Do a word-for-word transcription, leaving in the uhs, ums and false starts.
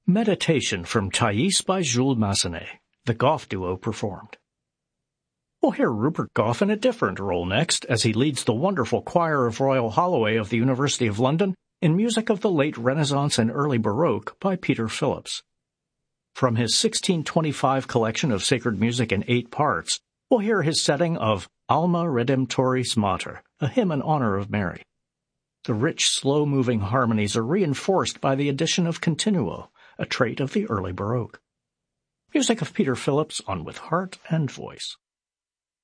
Meditation from Thais by Jules Massenet, the Goff duo performed. We'll hear Rupert Goff in a different role next, as he leads the wonderful choir of Royal Holloway of the University of London in music of the late Renaissance and early Baroque by Peter Phillips. From his sixteen twenty-five collection of sacred music in eight parts, we'll hear his setting of Alma Redemptoris Mater, a hymn in honor of Mary. The rich, slow-moving harmonies are reinforced by the addition of continuo, a trait of the early Baroque. Music of Peter Phillips on With Heart and Voice.